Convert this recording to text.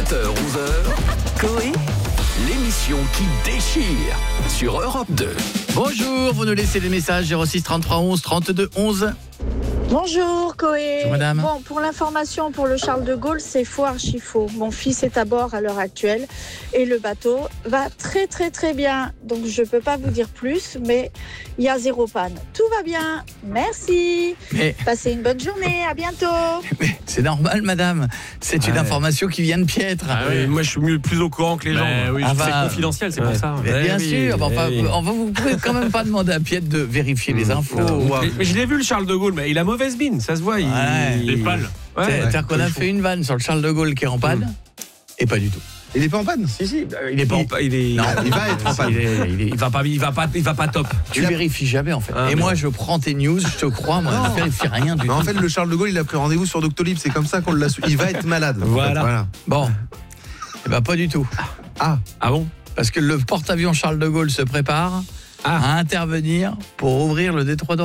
7h, 11h, Coé, l'émission qui déchire sur Europe 2. Bonjour, vous nous laissez des messages 06 33 11 32 11. Bonjour Coé. Bonjour, madame. Bon, pour l'information, pour le Charles de Gaulle, c'est faux, archi faux. Mon fils est à bord à l'heure actuelle et le bateau va très très très bien. Donc je peux pas vous dire plus, mais il y a 0 panne. Tout va bien. Merci. Mais Passez une bonne journée. À bientôt. c'est normal, madame. C'est une information qui vient de Piètre. Moi, je suis plus au courant que les gens. Oui, Ah c'est bah, confidentiel, c'est pour ça. Mais bien oui, sûr. Enfin, oui. vous pouvez quand même pas demander à Piètre de vérifier les infos. Mais je l'ai vu, le Charles de Gaulle, mais il a mauvaise mine, ça se voit. Ouais. Les pales. C'est-à-dire qu'on a fait une vanne sur le Charles de Gaulle qui est en panne, et pas du tout. Il est pas en panne? Si, il est pas en il est. Non, Il va être en panne. Il va pas top. Tu vérifies jamais en fait. Ah, et mais moi je prends tes news, je te crois, moi je vérifie rien du Mais tout. en fait, le Charles de Gaulle, il a pris rendez-vous sur Doctolib. C'est comme ça qu'on l'a su. Il va être malade. en fait. Voilà. Bon, et ben pas du tout. Ah, Ah bon? Parce que le porte-avions Charles de Gaulle se prépare à intervenir pour ouvrir le détroit d'Ormuz.